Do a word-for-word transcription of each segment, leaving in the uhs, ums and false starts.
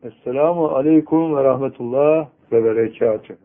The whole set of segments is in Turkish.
Esselamu aleyküm ve rahmetullah ve berekatuhu.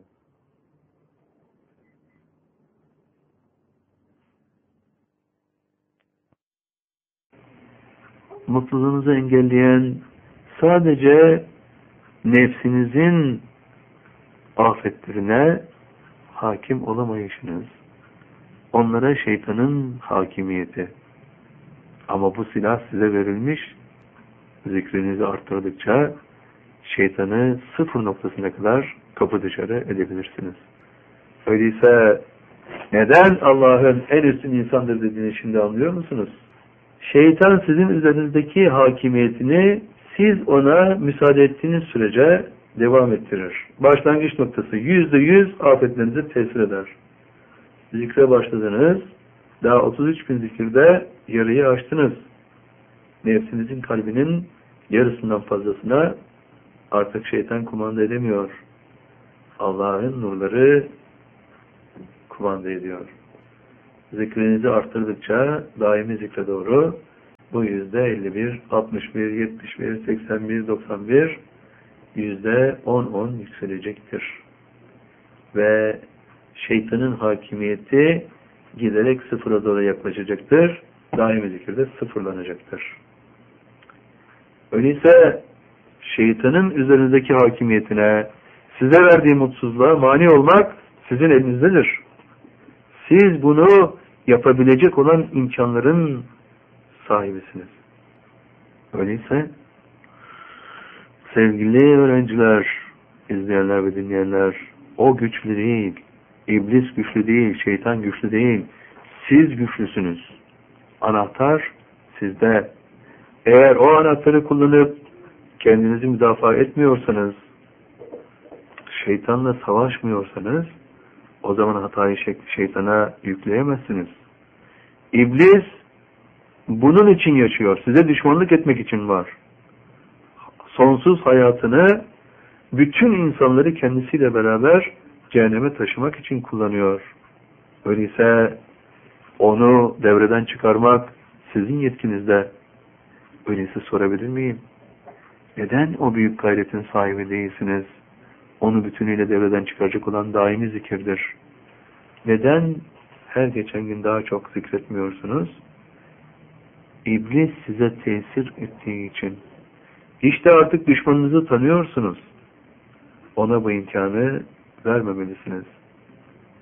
Mutluluğunuzu engelleyen sadece nefsinizin afetlerine hakim olamayışınız. Onlara şeytanın hakimiyeti. Ama bu silah size verilmiş. Zikrinizi arttırdıkça şeytanı sıfır noktasına kadar kapı dışarı edebilirsiniz. Öyleyse neden Allah'ın en üstün insandır dediğini şimdi anlıyor musunuz? Şeytan sizin üzerinizdeki hakimiyetini siz ona müsaade ettiğiniz sürece devam ettirir. Başlangıç noktası yüzde yüz afetlerinize tesir eder. Zikre başladınız. Daha otuz üç bin zikirde yarıyı aştınız. Nefsinizin kalbinin yarısından fazlasına artık şeytan kumanda edemiyor. Allah'ın nurları kumanda ediyor. Zikrinizi arttırdıkça daimi zikre doğru bu yüzde elli bir, altmış bir, yetmiş bir, seksen bir, doksan bir yüzde on on yükselecektir. Ve şeytanın hakimiyeti giderek sıfıra doğru yaklaşacaktır. Daimi zikirde sıfırlanacaktır. Öyleyse şeytanın üzerinizdeki hakimiyetine, size verdiği mutsuzluğa mani olmak sizin elinizdedir. Siz bunu yapabilecek olan imkanların sahibisiniz. Öyleyse sevgili öğrenciler, izleyenler ve dinleyenler, o güçlü değil, iblis güçlü değil, şeytan güçlü değil, siz güçlüsünüz. Anahtar sizde. Eğer o anahtarı kullanıp kendinizi müdafaa etmiyorsanız, şeytanla savaşmıyorsanız, o zaman hatayı şeytana yükleyemezsiniz. İblis bunun için yaşıyor. Size düşmanlık etmek için var. Sonsuz hayatını bütün insanları kendisiyle beraber cehenneme taşımak için kullanıyor. Öyleyse onu devreden çıkarmak sizin yetkinizde. Öyleyse sorabilir miyim? Neden o büyük gayretin sahibi değilsiniz? Onu bütünüyle devreden çıkaracak olan daimi zikirdir. Neden her geçen gün daha çok zikretmiyorsunuz? İblis size tesir ettiği için. İşte artık düşmanınızı tanıyorsunuz. Ona bu imkanı vermemelisiniz.